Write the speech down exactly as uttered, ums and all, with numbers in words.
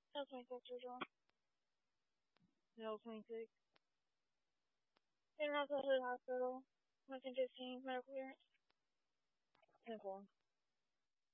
L twenty-six, John. L twenty-six. In Rockville Hood Hospital. Washington fifteen, medical clearance. ten four.